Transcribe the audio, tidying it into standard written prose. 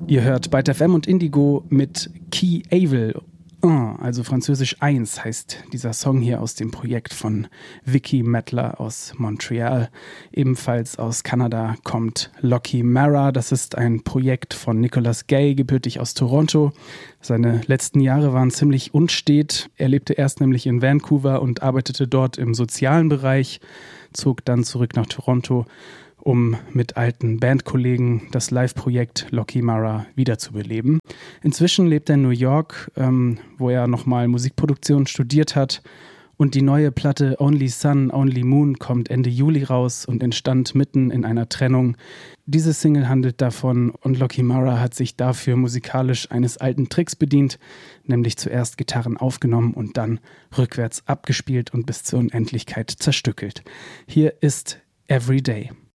Ihr hört Byte FM und Indigo mit Key Avil. Also französisch 1 heißt dieser Song hier aus dem Projekt von Vicky Mettler aus Montreal. Ebenfalls aus Kanada kommt Lockie Mara. Das ist ein Projekt von Nicolas Gay, gebürtig aus Toronto. Seine letzten Jahre waren ziemlich unstet. Er lebte erst nämlich in Vancouver und arbeitete dort im sozialen Bereich, zog dann zurück nach Toronto, um mit alten Bandkollegen das Live-Projekt Lockie Mara wiederzubeleben. Inzwischen lebt er in New York, wo er nochmal Musikproduktion studiert hat. Und die neue Platte Only Sun, Only Moon kommt Ende Juli raus und entstand mitten in einer Trennung. Diese Single handelt davon und Lockie Mara hat sich dafür musikalisch eines alten Tricks bedient, nämlich zuerst Gitarren aufgenommen und dann rückwärts abgespielt und bis zur Unendlichkeit zerstückelt. Hier ist Every Day.